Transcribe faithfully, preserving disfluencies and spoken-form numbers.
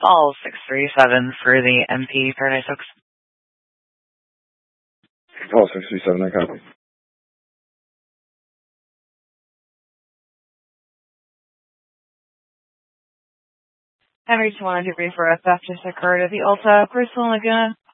Fall six three seven for the M P Paradise Oaks. Fall six three seven, I copy. Henry two one two three for a theft just occurred at the Ulta, Crystal Laguna.